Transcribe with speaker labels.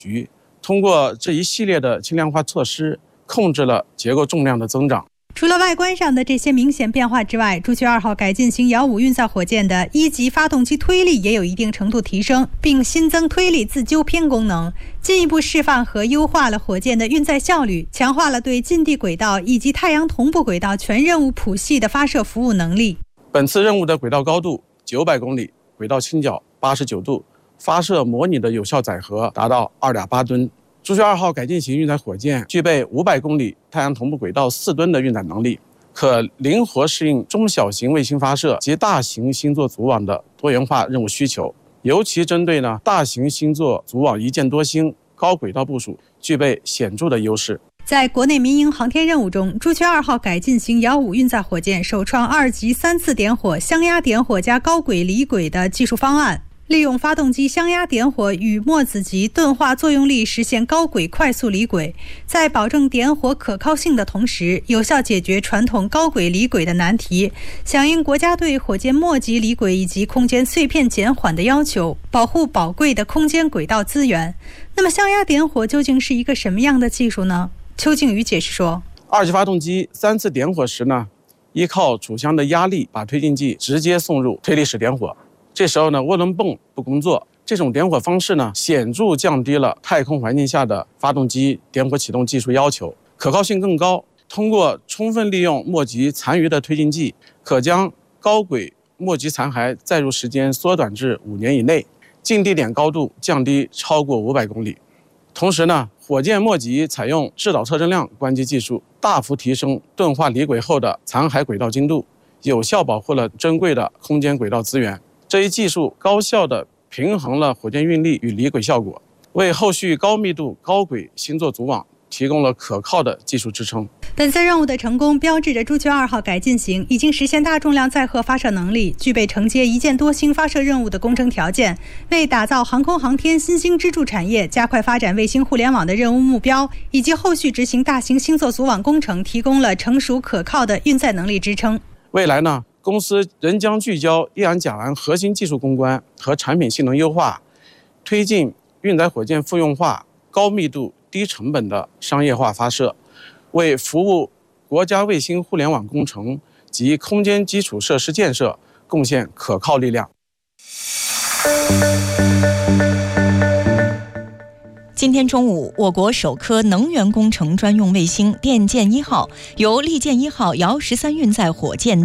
Speaker 1: 局通过这一系列的轻量化措施，控制了结构重量的增长。
Speaker 2: 除了外观上的这些明显变化之外，朱雀2号改进型遥5运载火箭的1级发动机推力也有一定程度提升，并新增推力自纠偏功能，进一步释放和优化了火箭的运载效率，强化了对近地轨道以及太阳同步轨道全任务谱系的发射服务能力。
Speaker 1: 本次任务的轨道高度900公里，轨道倾角89度，发射模拟的有效载荷达到2.8吨。朱雀2号改进型运载火箭具备500公里太阳同步轨道4吨的运载能力，可灵活适应中小型卫星发射及大型星座组网的多元化任务需求，尤其针对大型星座组网一箭多星高轨道部署具备显著的优势。
Speaker 2: 在国内民营航天任务中，朱雀2号改进型遥5运载火箭首创2级3次点火、箱压点火加高轨离轨的技术方案，利用发动机箱压点火与墨子级钝化作用力实现高轨快速离轨，在保证点火可靠性的同时，有效解决传统高轨离轨的难题，响应国家对火箭末级离轨以及空间碎片减缓的要求，保护宝贵的空间轨道资源。那么箱压点火究竟是一个什么样的技术呢？邱靖宇解释说
Speaker 1: ，2级发动机3次点火时依靠主箱的压力把推进剂直接送入推力室点火，这时候涡轮泵不工作，这种点火方式显著降低了太空环境下的发动机点火启动技术要求，可靠性更高。通过充分利用末级残余的推进剂，可将高轨末级残骸载入时间缩短至5年以内，近地点高度降低超过500公里。同时火箭末级采用制导特征量关机技术，大幅提升钝化离轨后的残骸轨道精度，有效保护了珍贵的空间轨道资源。这一技术高效地平衡了火箭运力与离轨效果，为后续高密度高轨星座组网提供了可靠的技术支撑。
Speaker 2: 本次任务的成功标志着朱雀2号改进型已经实现大重量载荷发射能力，具备承接一箭多星发射任务的工程条件，为打造航空航天新兴支柱产业、加快发展卫星互联网的任务目标，以及后续执行大型星座组网工程提供了成熟可靠的运载能力支撑。
Speaker 1: 未来公司仍将聚焦液氨甲烷核心技术攻关和产品性能优化，推进运载火箭复用化、高密度、低成本的商业化发射，为服务国家卫星互联网工程及空间基础设施建设贡献可靠力量。
Speaker 3: 今天中午，我国首颗能源工程专用卫星电剑1号由利剑1号遥13运载火箭